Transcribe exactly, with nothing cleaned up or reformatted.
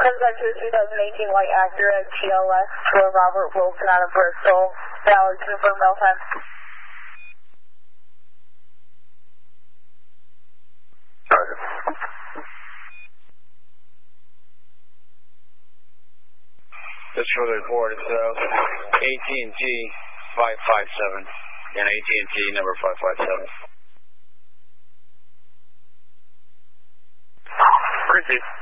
Contact to the two thousand eighteen White Acura T L S for Robert Wilson out of Bristol. Valid, confirm mail time. Roger. Just for the report, it's uh, A T and T five five seven and A T and T number five five seven. Pretty.